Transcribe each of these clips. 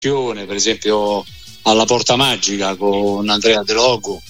per esempio alla Porta Magica con Andrea De Logu,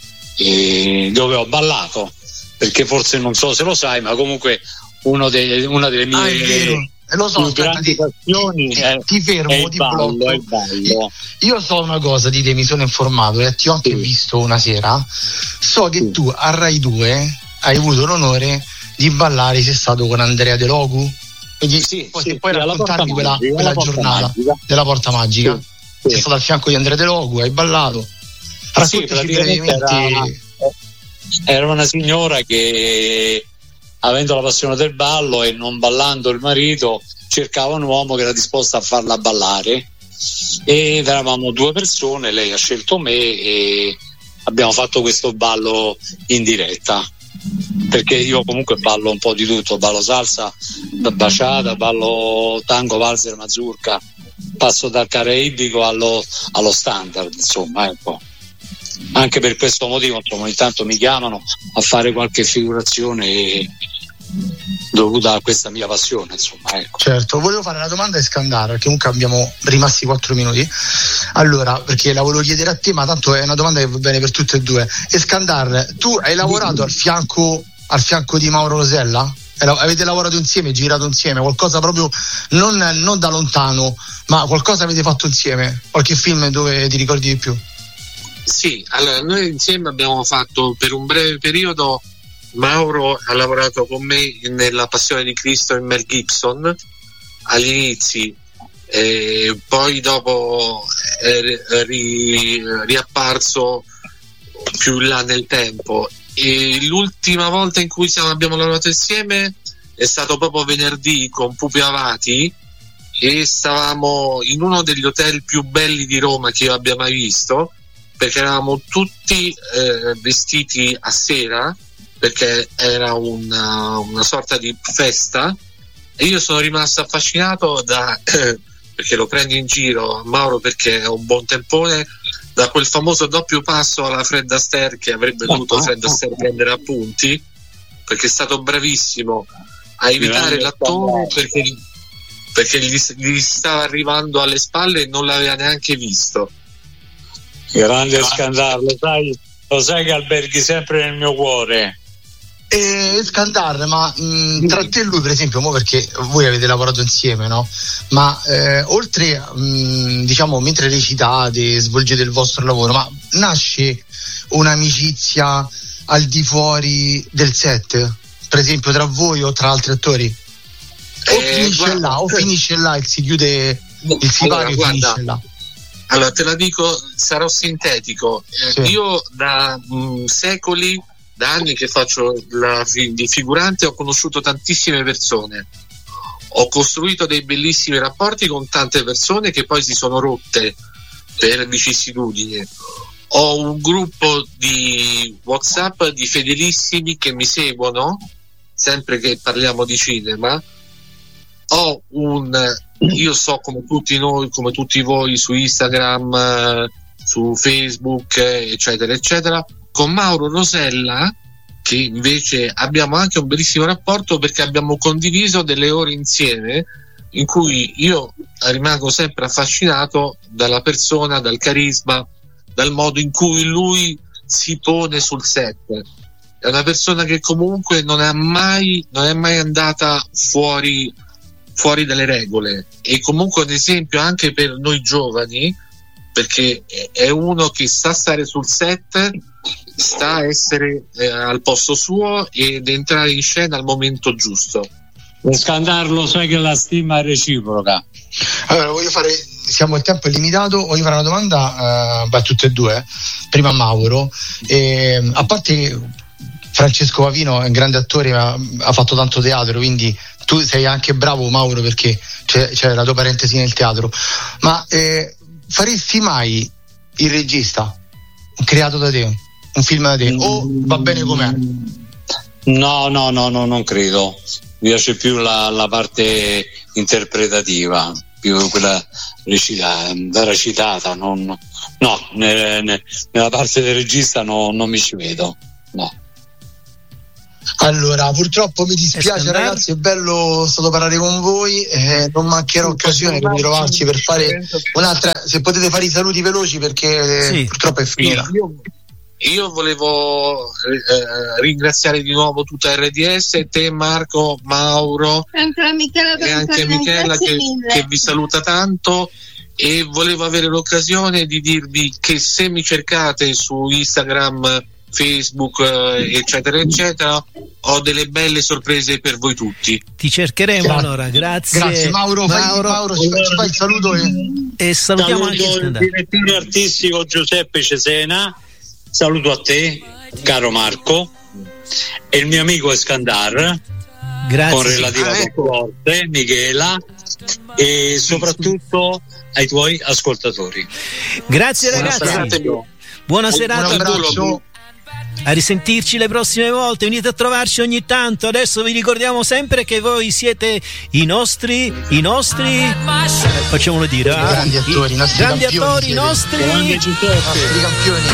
dove ho ballato, perché forse non so se lo sai, ma comunque una delle mie lo so, più grandi passioni ti fermo, ti blocco. È il ballo. Io so una cosa di te, mi sono informato e ti ho anche visto una sera. So che tu a Rai 2 hai avuto l'onore di ballare, sei stato con Andrea De Logu. Poi raccontarmi quella giornata della Porta Magica. Sei stato al fianco di Andrea De Logu, hai ballato. Raccontaci brevemente. Era una signora che, avendo la passione del ballo e non ballando il marito, cercava un uomo che era disposto a farla ballare, ed eravamo 2 persone, lei ha scelto me e abbiamo fatto questo ballo in diretta, perché io comunque ballo un po' di tutto, ballo salsa, bachata, ballo tango, valzer, mazurka, passo dal caraibico allo standard, insomma, ecco. Anche per questo motivo, insomma, ogni tanto mi chiamano a fare qualche figurazione dovuta a questa mia passione, insomma, ecco. Certo, volevo fare una domanda a Eskandar, perché comunque abbiamo rimasti 4 minuti. Allora, perché la volevo chiedere a te, ma tanto è una domanda che va bene per tutte e due. Eskandar, tu hai lavorato al fianco di Mauro Rosella? Avete lavorato insieme, girato insieme, qualcosa proprio non da lontano, ma qualcosa avete fatto insieme? Qualche film dove ti ricordi di più? Sì, allora noi insieme abbiamo fatto per un breve periodo. Mauro ha lavorato con me nella Passione di Cristo e Mel Gibson agli inizi, poi dopo è riapparso più in là nel tempo, e l'ultima volta in cui abbiamo lavorato insieme è stato proprio venerdì con Pupi Avati, e stavamo in uno degli hotel più belli di Roma che io abbia mai visto, perché eravamo tutti vestiti a sera, perché era una sorta di festa, e io sono rimasto affascinato perché lo prendo in giro Mauro perché è un buon tempone, da quel famoso doppio passo alla Fred Astaire che avrebbe dovuto Fred Astaire prendere appunti, perché è stato bravissimo a evitare l'attore perché gli stava arrivando alle spalle e non l'aveva neanche visto. Grande Eskandar, lo sai che alberghi sempre nel mio cuore. Eskandar, ma tra te e lui, per esempio, perché voi avete lavorato insieme, no? Ma oltre, diciamo, mentre recitate, svolgete il vostro lavoro, ma nasce un'amicizia al di fuori del set, per esempio tra voi o tra altri attori? O finisce là e si chiude il sipario, finisce là? Allora te la dico, sarò sintetico. Sì. Io da secoli, da anni che faccio di figurante, ho conosciuto tantissime persone, ho costruito dei bellissimi rapporti con tante persone che poi si sono rotte per vicissitudini. Ho un gruppo di WhatsApp di fedelissimi che mi seguono sempre che parliamo di cinema. Io so, come tutti noi, come tutti voi, su Instagram, su Facebook, eccetera eccetera, con Mauro Rosella, che invece abbiamo anche un bellissimo rapporto perché abbiamo condiviso delle ore insieme in cui io rimango sempre affascinato dalla persona, dal carisma, dal modo in cui lui si pone sul set. È una persona che comunque non è mai andata fuori dalle regole, e comunque un esempio anche per noi giovani, perché è uno che sa stare sul set, sta a essere al posto suo ed entrare in scena al momento giusto. Scandarlo, sai che la stima è reciproca. Allora siamo, il tempo è limitato, voglio fare una domanda a tutte e due. Prima Mauro, a parte Francesco Pavino è un grande attore, ma ha fatto tanto teatro, quindi tu sei anche bravo, Mauro, perché c'è la tua parentesi nel teatro, ma faresti mai il regista creato da te, un film da te, o va bene com'è? No, non credo. Mi piace più la parte interpretativa, più quella recitata. Nella parte del regista non mi ci vedo, no. Allora, purtroppo mi dispiace ragazzi, è bello stato parlare con voi, non mancherà occasione di ritrovarci per fare un'altra, se potete fare i saluti veloci perché purtroppo è finita. Io volevo ringraziare di nuovo tutta RDS, te Marco, Mauro e anche Michela che vi saluta tanto, e volevo avere l'occasione di dirvi che se mi cercate su Instagram, Facebook eccetera eccetera, ho delle belle sorprese per voi tutti. Ti cercheremo. Allora, grazie Mauro, ci fai il saluto e salutiamo anche il direttore artistico Giuseppe Cesena. Saluto a te, caro Marco, e il mio amico Eskandar, grazie, con relativa concorte, Michela, e soprattutto ai tuoi ascoltatori. Grazie ragazzi, buona serata, un abbraccio. A risentirci le prossime volte, venite a trovarci ogni tanto. Adesso vi ricordiamo sempre che voi siete i nostri facciamolo dire, grandi attori, i nostri grandi campioni, attori, i nostri campioni.